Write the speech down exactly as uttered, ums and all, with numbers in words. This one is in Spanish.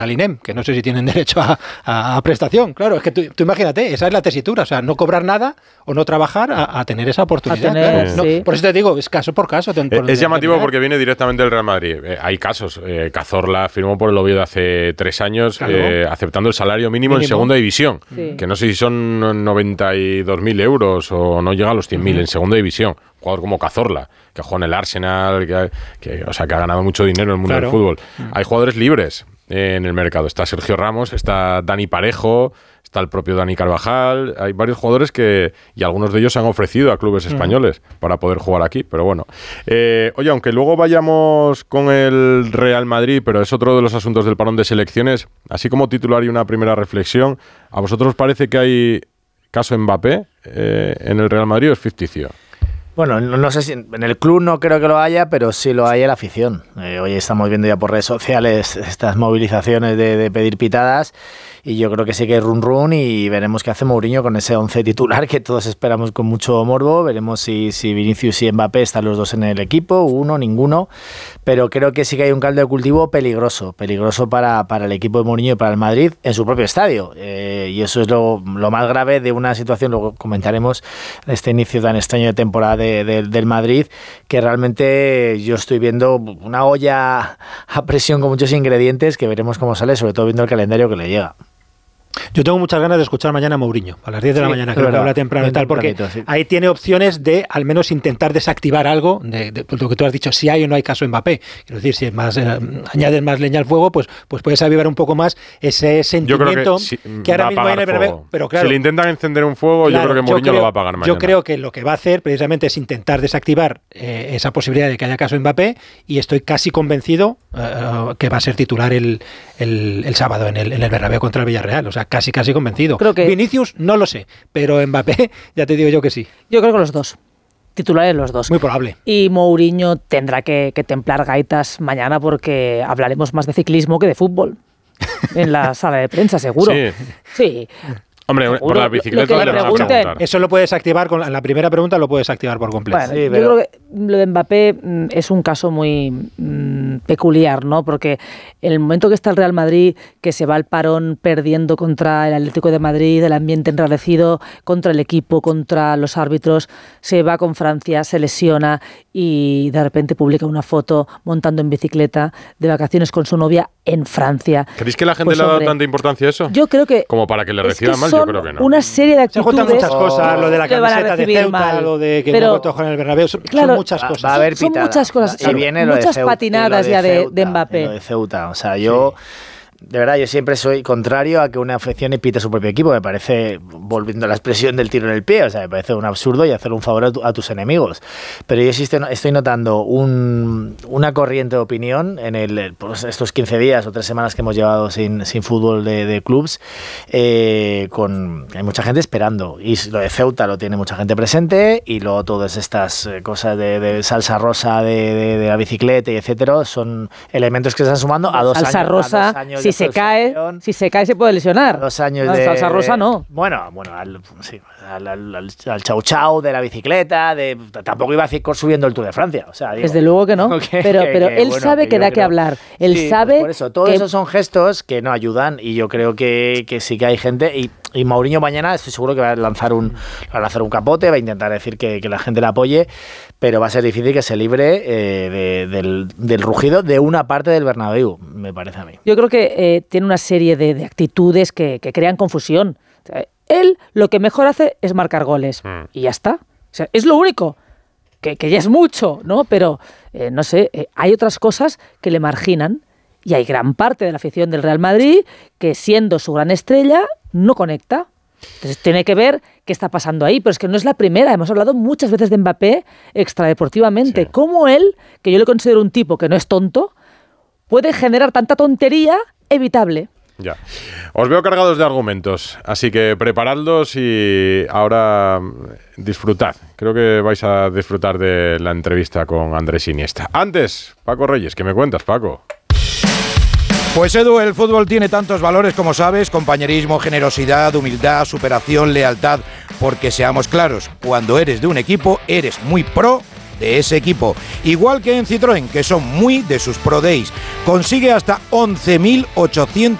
al I N E M, que no sé si tienen derecho a, a, a prestación. Claro, es que tú, tú imagínate, esa es la tesitura, o sea, no cobrar nada o no trabajar a, a tener esa oportunidad. Tener, claro, sí. no, por eso te digo, es caso por caso. Ten, por es llamativo porque viene directamente del Real Madrid. Eh, hay casos. Eh, Cazorla firmó por el Oviedo hace tres años, claro. eh, aceptando el salario mínimo, mínimo. en segunda división, sí. que no sé si son noventa y dos mil euros o no llega a los cien mil uh-huh. en segunda división. Un jugador como Cazorla, que juega en el Arsenal, que, que, o sea, que ha ganado mucho dinero en el mundo claro. del fútbol. Uh-huh. Hay jugadores libres en el mercado. Está Sergio Ramos, está Dani Parejo, está el propio Dani Carvajal. Hay varios jugadores que, y algunos de ellos se han ofrecido a clubes españoles mm. para poder jugar aquí, pero bueno. Eh, oye, aunque luego vayamos con el Real Madrid, pero es otro de los asuntos del parón de selecciones, así como titular y una primera reflexión, ¿a vosotros parece que hay caso Mbappé eh, en el Real Madrid o es ficticio? Bueno, no, no sé si en el club no creo que lo haya, pero sí lo hay en la afición. Eh, hoy estamos viendo ya por redes sociales estas movilizaciones de, de pedir pitadas y yo creo que sí que hay run run y veremos qué hace Mourinho con ese once titular que todos esperamos con mucho morbo. Veremos si, si Vinicius y Mbappé están los dos en el equipo, uno, ninguno, pero creo que sí que hay un caldo de cultivo peligroso, peligroso para, para el equipo de Mourinho y para el Madrid en su propio estadio. Eh, y eso es lo, lo más grave de una situación, luego comentaremos, de este inicio tan extraño de temporada de, de, del Madrid, que realmente yo estoy viendo una olla a presión con muchos ingredientes que veremos cómo sale, sobre todo viendo el calendario que le llega. Yo tengo muchas ganas de escuchar mañana a Mourinho, a las diez de sí, la mañana, creo que habla temprano y tal, porque sí. ahí tiene opciones de al menos intentar desactivar algo, de, de, de lo que tú has dicho, si hay o no hay caso Mbappé. Quiero decir, si es más, eh, añades más leña al fuego, pues, pues puedes avivar un poco más ese sentimiento que, si, que ahora mismo hay en el Bernabéu. Pero claro, si le intentan encender un fuego, claro, yo creo que Mourinho creo, lo va a apagar mañana. Yo creo que lo que va a hacer precisamente es intentar desactivar eh, esa posibilidad de que haya caso Mbappé y estoy casi convencido eh, que va a ser titular el, el, el sábado en el, en el Bernabéu contra el Villarreal. O sea, casi, casi convencido. Creo que Vinicius no lo sé, pero Mbappé ya te digo yo que sí. Yo creo que los dos, titulares los dos. Muy probable. Y Mourinho tendrá que, que templar gaitas mañana porque hablaremos más de ciclismo que de fútbol en la sala de prensa, seguro. Sí. Sí. Hombre, seguro, por la bicicleta le, le van a preguntar. Eso lo puedes activar, con la, la primera pregunta lo puedes activar por completo. Bueno, sí, yo pero... creo que lo de Mbappé mm, es un caso muy mm, peculiar, ¿no? Porque en el momento que está el Real Madrid, que se va al parón perdiendo contra el Atlético de Madrid, el ambiente enrarecido, contra el equipo, contra los árbitros, se va con Francia, se lesiona y de repente publica una foto montando en bicicleta de vacaciones con su novia en Francia. ¿Creéis que la gente pues, le ha dado hombre, tanta importancia a eso? Yo creo que... Como para que le reciban mal, yo creo que no. Una serie de actitudes... Se juntan muchas cosas, lo de la camiseta de Ceuta, mal. lo de que Pero, no vuelto a jugar en el Bernabéu, son, claro, son muchas cosas. Va a haber son pitada. muchas cosas, y viene lo muchas de Ceuta, patinadas de ya de, Ceuta, de Mbappé. Lo de Ceuta, o sea, yo... Sí. De verdad, yo siempre soy contrario a que una afición pite a su propio equipo. Me parece, volviendo a la expresión del tiro en el pie, o sea, me parece un absurdo y hacer un favor a, tu, a tus enemigos. Pero yo sí estoy, estoy notando un, una corriente de opinión en el, pues estos quince días o tres semanas que hemos llevado sin, sin fútbol de, de clubs. Eh, con, hay mucha gente esperando. Y lo de Ceuta lo tiene mucha gente presente. Y luego todas estas cosas de, de salsa rosa de, de, de la bicicleta y etcétera son elementos que se están sumando a dos salsa años. Rosa, a dos años si se cae, si se cae se puede lesionar. Dos años no, de salsa rosa no. Bueno, bueno, al, sí, al, al, al, al chau chau de la bicicleta, de tampoco iba a ir subiendo el Tour de Francia, o sea, digo, desde luego que no, que, pero, pero que, él bueno, sabe que, que da que, que no. hablar, él sí, sabe pues por eso, todos que... esos son gestos que no ayudan y yo creo que, que sí que hay gente y, y Mourinho mañana estoy seguro que va a lanzar un va a lanzar un capote, va a intentar decir que, que la gente la apoye, pero va a ser difícil que se libre eh, de, del, del rugido de una parte del Bernabéu, me parece a mí. Yo creo que eh, tiene una serie de, de actitudes que, que crean confusión. O sea, él lo que mejor hace es marcar goles mm. y ya está. O sea, es lo único, que, que ya es mucho, ¿no? Pero, eh, no sé, eh, hay otras cosas que le marginan y hay gran parte de la afición del Real Madrid que, siendo su gran estrella, no conecta. Entonces tiene que ver qué está pasando ahí, pero es que no es la primera. Hemos hablado muchas veces de Mbappé extradeportivamente. Sí. Cómo él, que yo le considero un tipo que no es tonto, puede generar tanta tontería evitable. Ya. Os veo cargados de argumentos, así que preparadlos y ahora disfrutad. Creo que vais a disfrutar de la entrevista con Andrés Iniesta. Antes, Paco Reyes, ¿qué me cuentas, Paco? Pues Edu, el fútbol tiene tantos valores como sabes, compañerismo, generosidad, humildad, superación, lealtad, porque seamos claros, cuando eres de un equipo, eres muy pro de ese equipo. Igual que en Citroën, que son muy de sus Pro Days. Consigue hasta once mil ochocientos